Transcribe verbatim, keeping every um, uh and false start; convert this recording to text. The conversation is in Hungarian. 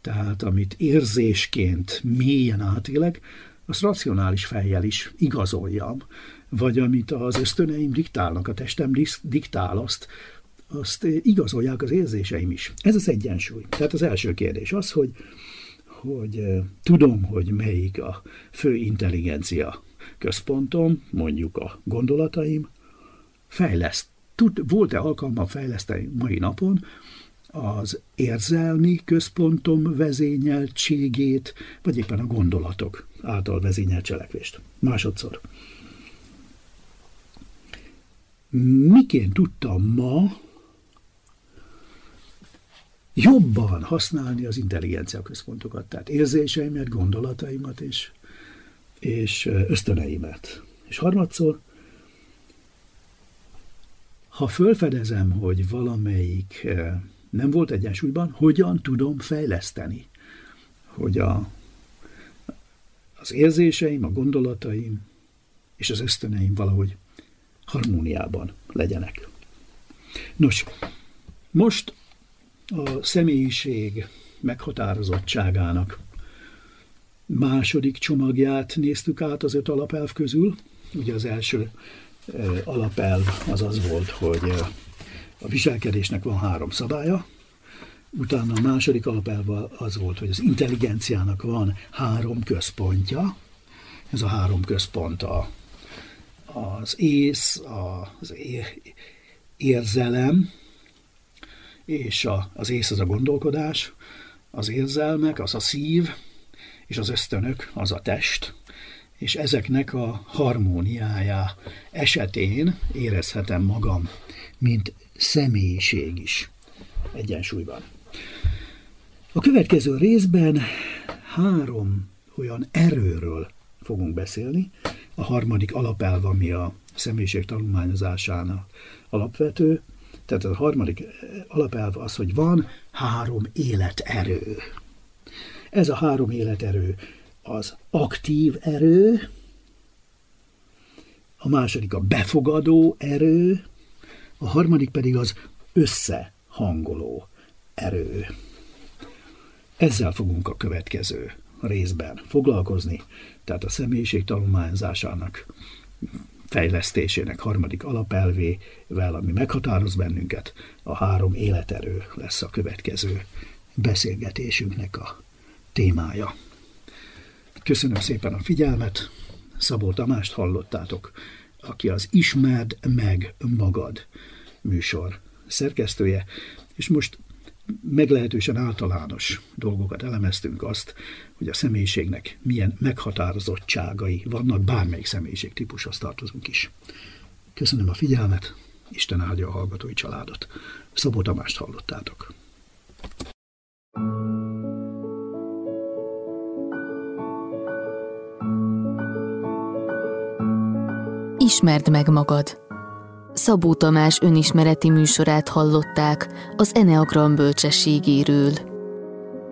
tehát amit érzésként mélyen átélek, azt racionális fejjel is igazoljam, vagy amit az ösztöneim diktálnak, a testem diktál, azt, azt igazolják az érzéseim is. Ez az egyensúly. Tehát az első kérdés az, hogy, hogy tudom, hogy melyik a fő intelligencia központom, mondjuk a gondolataim, fejleszt. Tud, volt-e alkalma fejleszteni mai napon az érzelmi központom vezényeltségét, vagy éppen a gondolatok által vezényelt cselekvést? Másodszor. Miként tudtam ma jobban használni az intelligencia központokat, tehát érzéseimet, gondolataimat és, és ösztöneimet. És harmadszor, ha felfedezem, hogy valamelyik nem volt egyensúlyban, hogyan tudom fejleszteni, hogy a, az érzéseim, a gondolataim és az ösztöneim valahogy harmóniában legyenek. Nos, most a személyiség meghatározottságának második csomagját néztük át az öt alapelv közül. Ugye az első alapelv az az volt, hogy a viselkedésnek van három szabálya, utána a második alapelv az volt, hogy az intelligenciának van három központja. Ez a három központ a, az ész, az érzelem, és a, az ész az a gondolkodás, az érzelmek, az a szív, és az ösztönök, az a test, és ezeknek a harmóniája esetén érezhetem magam, mint személyiség is egyensúlyban. A következő részben három olyan erőről fogunk beszélni. A harmadik alapelv, ami a személyiség tanulmányozásának alapvető, tehát a harmadik alapelv az, hogy van három életerő. Ez a három életerő az aktív erő, a második a befogadó erő, a harmadik pedig az összehangoló erő. Ezzel fogunk a következő részben foglalkozni, tehát a személyiség tanulmányozásának fejlesztésének harmadik alapelvével, ami meghatároz bennünket, a három életerő lesz a következő beszélgetésünknek a témája. Köszönöm szépen a figyelmet, Szabó Tamást hallottátok, aki az Ismerd meg magad műsor szerkesztője, és most meglehetősen általános dolgokat elemeztünk, azt, hogy a személyiségnek milyen meghatározottságai vannak, bármelyik személyiség típushoz tartozunk is. Köszönöm a figyelmet, Isten áldja a hallgatói családot. Szabó Tamást hallottátok. Ismerd meg magad. Szabó Tamás önismereti műsorát hallották az Eneagram bölcsességéről.